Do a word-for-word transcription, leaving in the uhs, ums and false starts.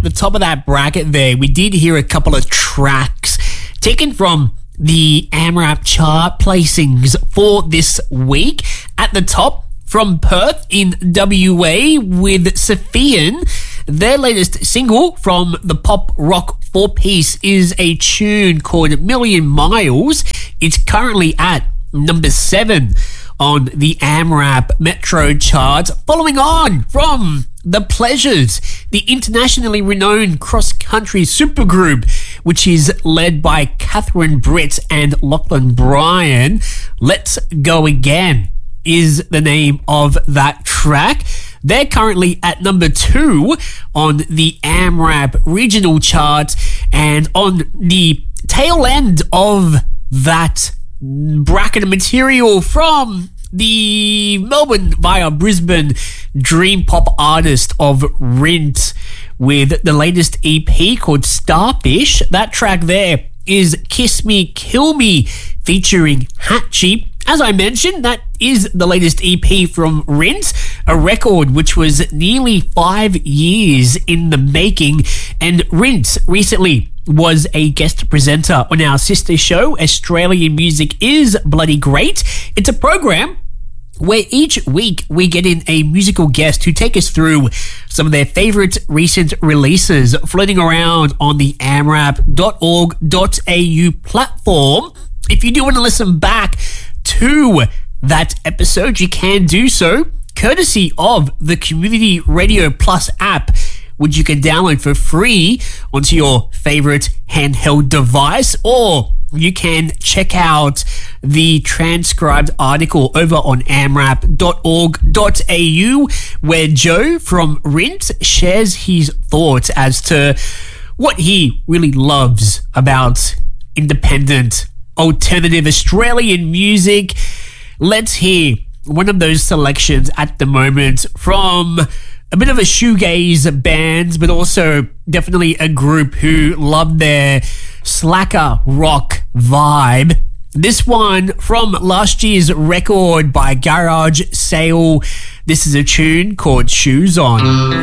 the top of that bracket there, we did hear a couple of tracks taken from the AMRAP chart placings for this week. At the top, from Perth in W A with Sophian. Their latest single from the pop rock four-piece is a tune called Million Miles. It's currently at number seven on the AMRAP Metro charts. Following on from The Pleasures, the internationally renowned cross-country supergroup, which is led by Catherine Britt and Lachlan Bryan. Let's Go Again is the name of that track. They're currently at number two on the AMRAP regional charts, and on the tail end of that bracket of material from the Melbourne via Brisbane dream pop artist of Rint with the latest E P called Starfish. That track there is Kiss Me, Kill Me featuring Hatchie. As I mentioned, that is the latest E P from Rint, a record which was nearly five years in the making, and Rint recently was a guest presenter on our sister show, Australian Music is Bloody Great. It's a program where each week we get in a musical guest who take us through some of their favourite recent releases floating around on the amrap dot org dot a u platform. If you do want to listen back to that episode, you can do so courtesy of the Community Radio Plus app, which you can download for free onto your favorite handheld device, or you can check out the transcribed article over on amrap dot org dot a u, where Joe from Rint shares his thoughts as to what he really loves about independent alternative Australian music. Let's hear one of those selections at the moment from a bit of a shoegaze band, but also definitely a group who love their slacker rock vibe. This one from last year's record by Garage Sale. This is a tune called Shoes On.